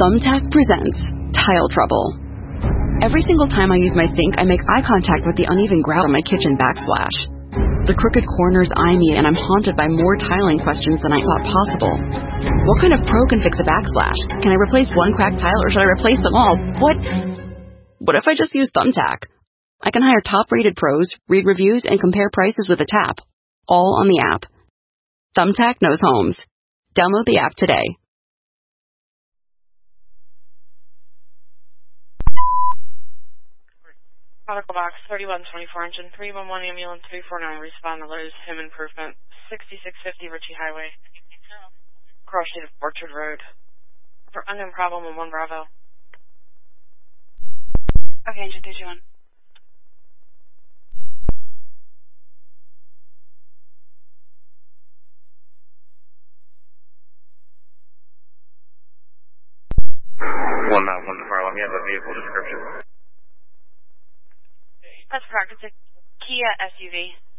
Thumbtack presents Tile Trouble. Every single time I use my sink, I make eye contact with the uneven grout on my kitchen backsplash. The crooked corners eye me, and I'm haunted by more tiling questions than I thought possible. What kind of pro can fix a backsplash? Can I replace one cracked tile, or should I replace them all? What if I just use Thumbtack? I can hire top-rated pros, read reviews, and compare prices with a tap, all on the app. Thumbtack knows homes. Download the app today. Medical box 3124 engine 311 ambulance 349 respond to Lowe's home improvement 6650 Ritchie Highway cross street of Orchard Road for unknown problem on 1 Bravo. Okay, engine 221. One fire alarm. You have a vehicle description. That's correct. It's a Kia SUV.